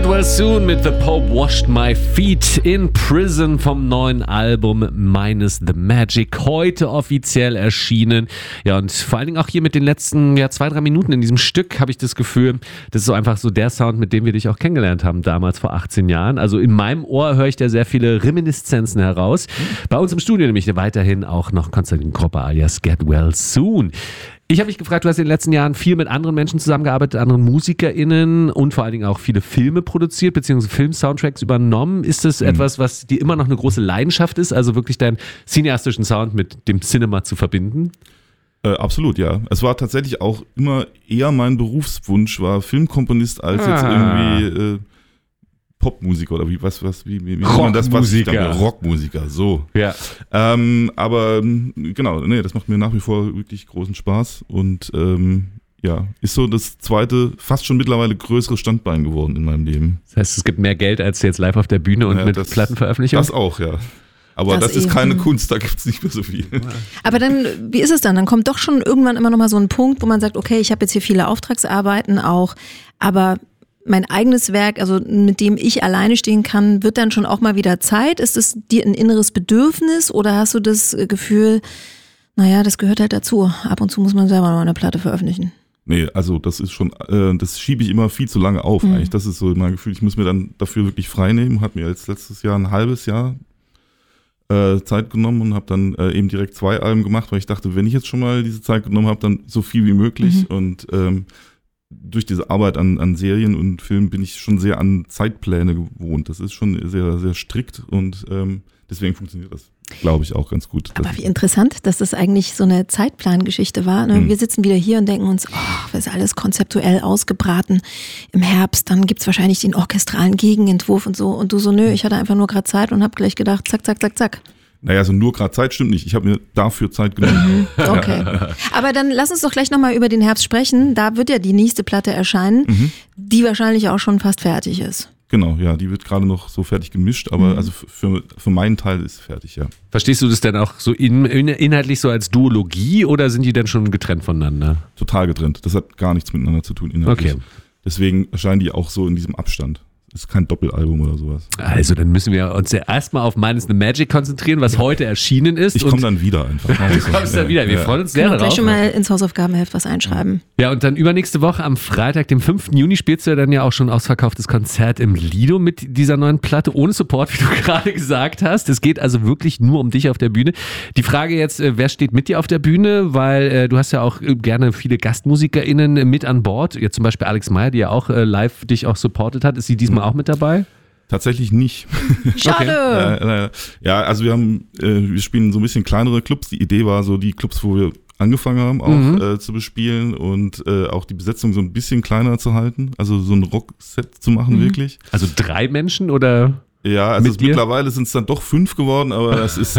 Get Well Soon mit The Pope Washed My Feet in Prison vom neuen Album Minus the Magic. Heute offiziell erschienen. Ja, und vor allen Dingen auch hier mit den letzten 2-3 Minuten in diesem Stück habe ich das Gefühl, das ist so einfach so der Sound, mit dem wir dich auch kennengelernt haben, damals vor 18 Jahren. Also in meinem Ohr höre ich da sehr viele Reminiszenzen heraus. Bei uns im Studio nämlich weiterhin auch noch Konstantin Kropper alias Get Well Soon. Ich habe mich gefragt, du hast in den letzten Jahren viel mit anderen Menschen zusammengearbeitet, anderen MusikerInnen und vor allen Dingen auch viele Filme produziert, beziehungsweise Film-Soundtracks übernommen. Ist das etwas, was dir immer noch eine große Leidenschaft ist, also wirklich deinen cineastischen Sound mit dem Cinema zu verbinden? Absolut, ja. Es war tatsächlich auch immer eher mein Berufswunsch, war Filmkomponist als jetzt irgendwie Popmusiker oder wie man das Rockmusiker, so. Ja. Aber genau, das macht mir nach wie vor wirklich großen Spaß und ist so das zweite, fast schon mittlerweile größere Standbein geworden in meinem Leben. Das heißt, es gibt mehr Geld als jetzt live auf der Bühne und mit Plattenveröffentlichung? Das auch, ja. Aber das ist keine Kunst, da gibt es nicht mehr so viel. Aber dann, wie ist es dann? Dann kommt doch schon irgendwann immer noch mal so ein Punkt, wo man sagt, okay, ich habe jetzt hier viele Auftragsarbeiten auch, aber mein eigenes Werk, also mit dem ich alleine stehen kann, wird dann schon auch mal wieder Zeit? Ist es dir ein inneres Bedürfnis oder hast du das Gefühl, naja, das gehört halt dazu. Ab und zu muss man selber noch eine Platte veröffentlichen. Nee, also das ist schon, das schiebe ich immer viel zu lange auf eigentlich. Das ist so mein Gefühl, ich muss mir dann dafür wirklich frei nehmen. Habe mir jetzt letztes Jahr ein halbes Jahr Zeit genommen und habe dann eben direkt 2 Alben gemacht, weil ich dachte, wenn ich jetzt schon mal diese Zeit genommen habe, dann so viel wie möglich und durch diese Arbeit an Serien und Filmen bin ich schon sehr an Zeitpläne gewohnt. Das ist schon sehr, sehr strikt und deswegen funktioniert das, glaube ich, auch ganz gut. Aber wie interessant, dass das eigentlich so eine Zeitplangeschichte war. Ne? Wir sitzen wieder hier und denken uns, das ist alles konzeptuell ausgebraten im Herbst, dann gibt's wahrscheinlich den orchestralen Gegenentwurf und so. Und du so, nö, ich hatte einfach nur gerade Zeit und habe gleich gedacht, zack, zack, zack, zack. Naja, so nur gerade Zeit stimmt nicht. Ich habe mir dafür Zeit genommen. Okay. Aber dann lass uns doch gleich nochmal über den Herbst sprechen. Da wird ja die nächste Platte erscheinen, die wahrscheinlich auch schon fast fertig ist. Genau, ja, die wird gerade noch so fertig gemischt, aber also für meinen Teil ist fertig, ja. Verstehst du das denn auch so inhaltlich so als Duologie oder sind die denn schon getrennt voneinander? Total getrennt. Das hat gar nichts miteinander zu tun inhaltlich. Okay. Deswegen erscheinen die auch so in diesem Abstand. Das ist kein Doppelalbum oder sowas. Also dann müssen wir uns ja erstmal auf Minus the Magic konzentrieren, was heute erschienen ist. Ich komme dann wieder einfach. Du kommst dann wieder, wir freuen uns sehr darauf. Gleich schon mal ins Hausaufgabenheft was einschreiben. Ja, und dann übernächste Woche am Freitag, dem 5. Juni, spielst du ja dann ja auch schon ausverkauftes Konzert im Lido mit dieser neuen Platte, ohne Support, wie du gerade gesagt hast. Es geht also wirklich nur um dich auf der Bühne. Die Frage jetzt, wer steht mit dir auf der Bühne? Weil du hast ja auch gerne viele GastmusikerInnen mit an Bord. Jetzt zum Beispiel Alex Meyer, die ja auch live dich auch supportet hat. Ist sie diesmal auch mit dabei? Tatsächlich nicht. Schade. Ja, also wir spielen so ein bisschen kleinere Clubs. Die Idee war so, die Clubs, wo wir angefangen haben, auch zu bespielen und auch die Besetzung so ein bisschen kleiner zu halten. Also so ein Rockset zu machen, wirklich. Also 3 Menschen oder? Ja, also mittlerweile sind es dann doch 5 geworden, aber das ist,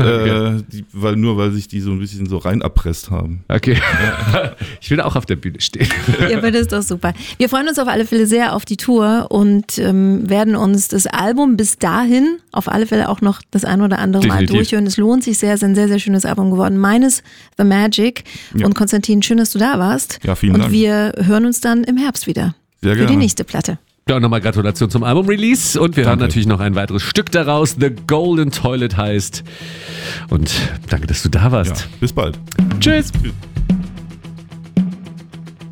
weil sich die so ein bisschen so rein erpresst haben. Okay. Ich will auch auf der Bühne stehen. Ja, aber das ist doch super. Wir freuen uns auf alle Fälle sehr auf die Tour und werden uns das Album bis dahin auf alle Fälle auch noch das ein oder andere Mal durchhören. Es lohnt sich sehr, es ist ein sehr, sehr schönes Album geworden. Minus the Magic. Ja. Und Konstantin, schön, dass du da warst. Ja, vielen Dank. Und wir hören uns dann im Herbst wieder. Sehr gerne. Für die nächste Platte. Ja, und nochmal Gratulation zum Album-Release und wir hören natürlich noch ein weiteres Stück daraus, The Golden Toilet heißt. Und danke, dass du da warst. Ja, bis bald. Tschüss. Tschüss.